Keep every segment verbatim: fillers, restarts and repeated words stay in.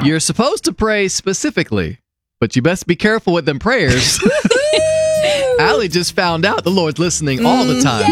You're supposed to pray specifically, but you best be careful with them prayers. Allie just found out the Lord's listening all the time.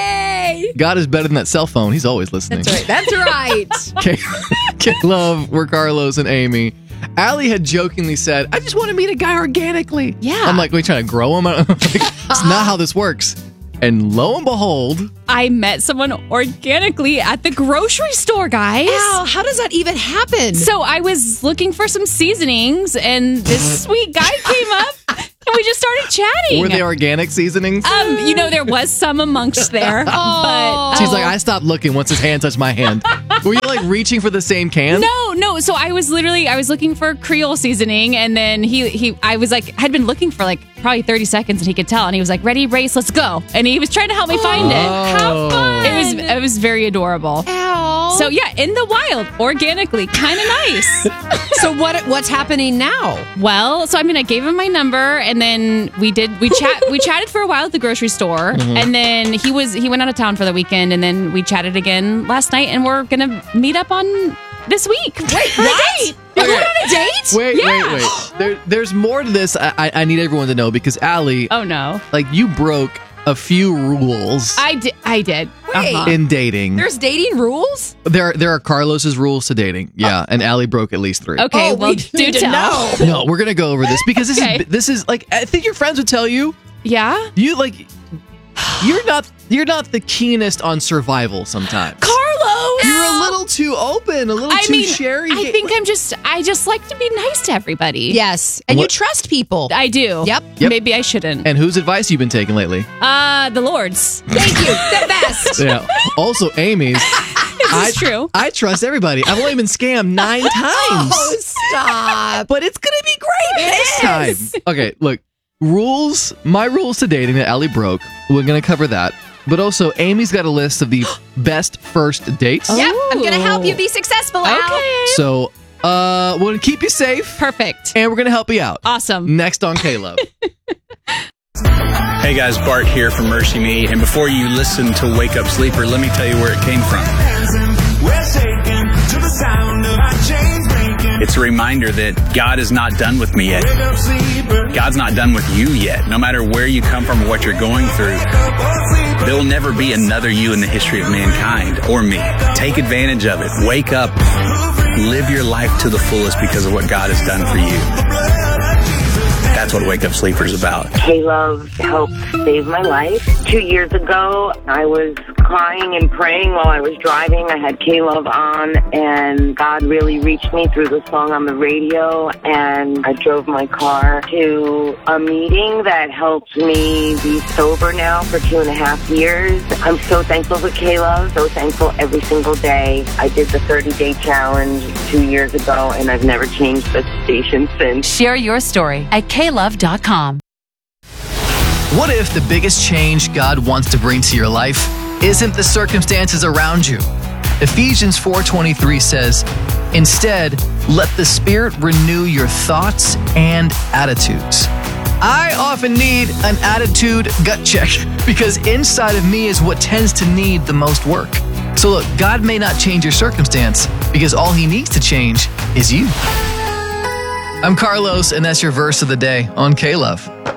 Yay! God is better than that cell phone. He's always listening. That's right. That's right. K- K-Love, we're Carlos and Amy. Allie had jokingly said, I just want to meet a guy organically. Yeah. I'm like, we trying to grow him? Like, it's not how this works. And lo and behold, I met someone organically at the grocery store, guys. Ow, how does that even happen? So I was looking for some seasonings, and this sweet guy came up, and we just started chatting. were they organic seasonings? Um, you know, there was some amongst there, but She's like, I stopped looking once his hand touched my hand. Were you like reaching for the same can? No, no. So I was literally, I was looking for Creole seasoning, and then he, he, I was like, had been looking for like probably thirty seconds, and he could tell, and he was like, "Ready, race, let's go!" And he was trying to help me find it. How fun! It was, it was very adorable. Ow. So yeah, in the wild, organically, kind of nice. So what? What's happening now? Well, so I mean, I gave him my number, and then we did we chat we chatted for a while at the grocery store, Mm-hmm. and then he was he went out of town for the weekend, and then we chatted again last night, and we're gonna meet up on this week. Wait, What? You're going on a date? Wait, Yeah. wait, wait. There, there's more to this. I, I, I need everyone to know because Allie, Oh no, like you broke a few rules I did. I did. Wait. Uh-huh. in dating. There's dating rules? There, there are Carlos's rules to dating. Yeah, and Allie broke at least three. Okay, Oh, well, we do need to tell. know. No, we're gonna go over this because this Okay. is this is like I think your friends would tell you Yeah, you like you're not you're not the keenest on survival sometimes. Carlos. You're a little too open, a little I too mean, sherry. I think I'm just. I just like to be nice to everybody. Yes. And you What- trust people. I do. Yep. Yep. Maybe I shouldn't. And whose advice you been taking lately? Uh, the Lord's. Thank you. The best. Yeah. Also, Amy's. I, is true. I trust everybody. I've only been scammed nine times. Oh, stop. But it's gonna be great It this is. time. Okay, look. Rules, my rules to dating that Allie broke. We're gonna cover that. But also, Amy's got a list of the best first dates. Yep. I'm going to help you be successful, Al. Okay. So, uh, we're gonna keep you safe, Perfect. and we're gonna help you out. Awesome. Next on K-Love. Hey guys, Bart here from Mercy Me. And before you listen to Wake Up Sleeper, let me tell you where it came from. It's a reminder that God is not done with me yet. God's not done with you yet. No matter where you come from or what you're going through, there will never be another you in the history of mankind or me. Take advantage of it. Wake up. Live your life to the fullest because of what God has done for you. That's what Wake Up Sleeper is about. K-Love helped save my life. Two years ago, I was crying and praying while I was driving. I had K-Love on, and God really reached me through the song on the radio, and I drove my car to a meeting that helped me be sober now for two and a half years. I'm so thankful for K-Love, so thankful every single day. I did the thirty-day challenge two years ago, and I've never changed the station since. Share your story at K love dot com. What if the biggest change God wants to bring to your life isn't the circumstances around you? Ephesians four twenty-three says, "Instead, let the Spirit renew your thoughts and attitudes." I often need an attitude gut check because inside of me is what tends to need the most work. So look, God may not change your circumstance because all He needs to change is you. I'm Carlos, and that's your verse of the day on K-Love.